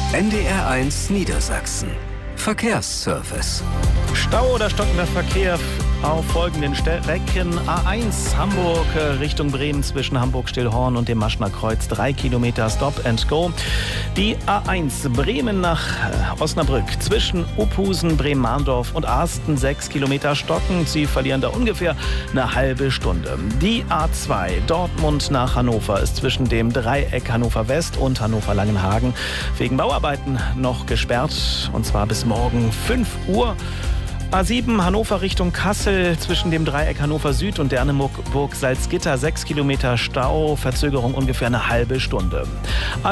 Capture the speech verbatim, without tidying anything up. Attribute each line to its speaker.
Speaker 1: N D R eins Niedersachsen. Verkehrsservice.
Speaker 2: Stau oder stockender Verkehr auf folgenden Strecken. A eins Hamburg Richtung Bremen zwischen Hamburg-Stillhorn und dem Maschner Kreuz. Drei Kilometer Stop and Go. Die A eins Bremen nach Osnabrück zwischen Uphusen, Bremen-Mahndorf und Arsten. Sechs Kilometer stocken. Sie verlieren da ungefähr eine halbe Stunde. Die A zwei Dortmund nach Hannover ist zwischen dem Dreieck Hannover West und Hannover Langenhagen wegen Bauarbeiten noch gesperrt. Und zwar bis morgen fünf Uhr. A sieben Hannover Richtung Kassel zwischen dem Dreieck Hannover Süd und Derneburg Salzgitter. Sechs Kilometer Stau, Verzögerung ungefähr eine halbe Stunde.